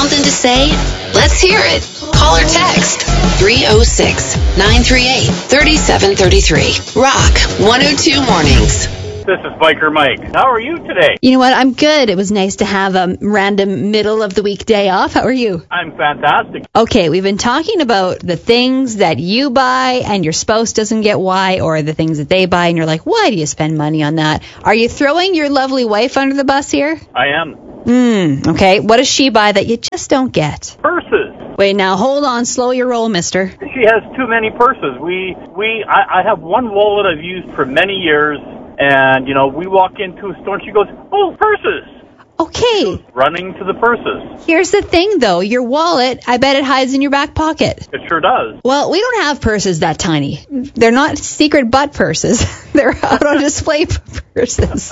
something to say? Let's hear it. Call or text 306-938-3733. Rock 102 Mornings. This is Biker Mike. How are you today? You know what? I'm good. It was nice to have a random middle of the week day off. How are you? I'm fantastic. Okay, we've been talking about the things that you buy and your spouse doesn't get why, or the things that they buy and you're like, why do you spend money on that? Are you throwing your lovely wife under the bus here? I am. Okay. What does she buy that you just don't get? Purses. Wait, now hold on. Slow your roll, mister. She has too many purses. I have one wallet I've used for many years. And, we walk into a store and she goes, oh, purses. Okay. Running to the purses. Here's the thing, though. Your wallet, I bet it hides in your back pocket. It sure does. Well, we don't have purses that tiny. They're not secret butt purses. They're out on display purses.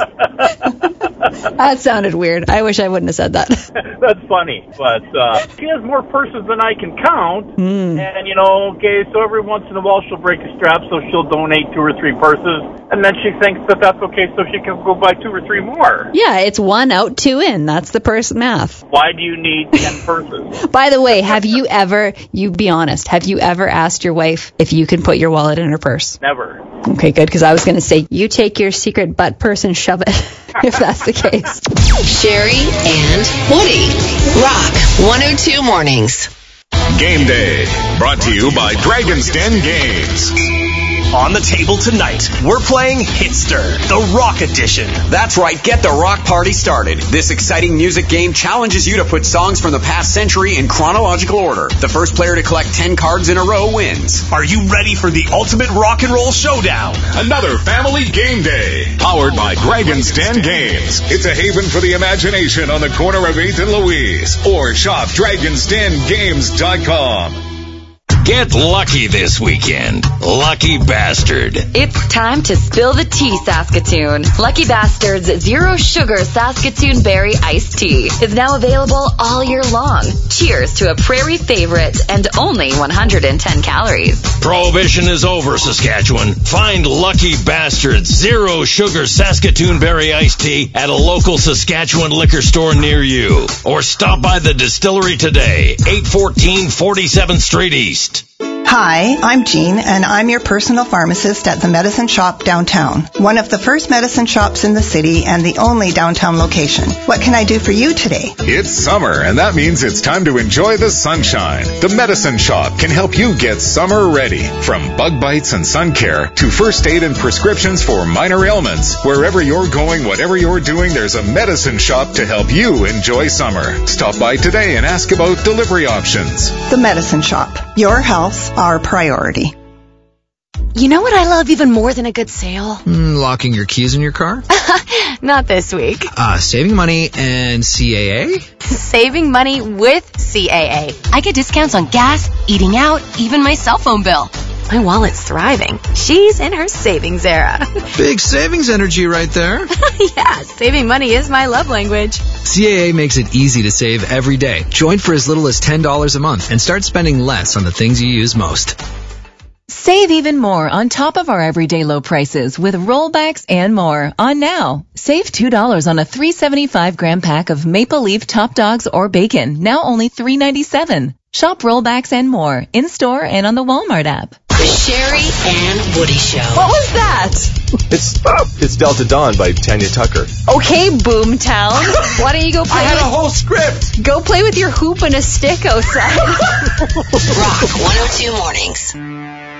That sounded weird. I wish I wouldn't have said that. That's funny. But she has more purses than I can count. And, so every once in a while she'll break a strap, so she'll donate 2 or 3 purses. And then she thinks that that's okay, so she can go buy 2 or 3 more. Yeah, it's 1 out, 2 in. That's the purse math. Why do you need 10 purses? By the way, you be honest, have you ever asked your wife if you can put your wallet in her purse? Never. Okay, good, because I was going to say, you take your secret butt purse and shove it, if that's the case. Sherry and Woody. Rock 102 Mornings. Game Day, brought to you by Dragon's Den Games. On the table tonight, we're playing Hitster, the Rock Edition. That's right, get the rock party started. This exciting music game challenges you to put songs from the past century in chronological order. The first player to collect 10 cards in a row wins. Are you ready for the ultimate rock and roll showdown? Another family game day, powered by Dragon's Den Games. It's a haven for the imagination on the corner of 8th and Louise. Or shop dragonsdengames.com. Get lucky this weekend. Lucky Bastard. It's time to spill the tea, Saskatoon. Lucky Bastard's Zero Sugar Saskatoon Berry Iced Tea is now available all year long. Cheers to a prairie favorite and only 110 calories. Prohibition is over, Saskatchewan. Find Lucky Bastard's Zero Sugar Saskatoon Berry Iced Tea at a local Saskatchewan liquor store near you. Or stop by the distillery today, 814 47th Street East. Hi, I'm Jean, and I'm your personal pharmacist at the Medicine Shop downtown, one of the first medicine shops in the city and the only downtown location. What can I do for you today? It's summer, and that means it's time to enjoy the sunshine. The Medicine Shop can help you get summer ready. From bug bites and sun care to first aid and prescriptions for minor ailments. Wherever you're going, whatever you're doing, there's a Medicine Shop to help you enjoy summer. Stop by today and ask about delivery options. The Medicine Shop. Your health, our priority. You know what I love even more than a good sale? Locking your keys in your car? Not this week. Saving money and CAA? Saving money with CAA. I get discounts on gas, eating out, even my cell phone bill. My wallet's thriving. She's in her savings era. Big savings energy right there. Yeah, saving money is my love language. CAA makes it easy to save every day. Join for as little as $10 a month and start spending less on the things you use most. Save even more on top of our everyday low prices with rollbacks and more on now. Save $2 on a 375-gram pack of Maple Leaf Top Dogs or bacon, now only $3.97. Shop rollbacks and more in-store and on the Walmart app. The Sherry and Woody Show. What was that? It's Delta Dawn by Tanya Tucker. Okay, Boomtown. Why don't you go play? I had a whole script. Go play with your hoop and a stick outside. Rock 102 Mornings.